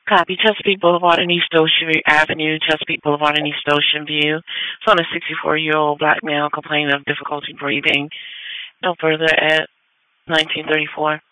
Copy. Chesapeake Boulevard and East Ocean Avenue, Chesapeake Boulevard and East Ocean View. Phone a 64-year-old black male complaining of difficulty breathing. No further at 1934.